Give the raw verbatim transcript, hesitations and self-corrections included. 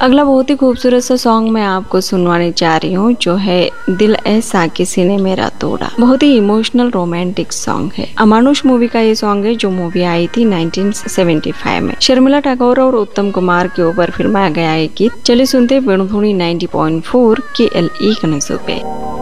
अगला बहुत ही खूबसूरत सा सॉन्ग मैं आपको सुनवाने जा रही हूँ, जो है दिल ऐसा किसी ने मेरा तोड़ा। बहुत ही इमोशनल रोमांटिक सॉन्ग है। अमानुष मूवी का ये सॉन्ग है, जो मूवी आई थी नाइनटीन सेवेंटी फाइव में। शर्मिला टैगोर और उत्तम कुमार के ऊपर फिल्माया गया है गीत। चलिए सुनते वेणुधुनी नाइंटी पॉइंट फोर के एल ई कनेक्शन पे।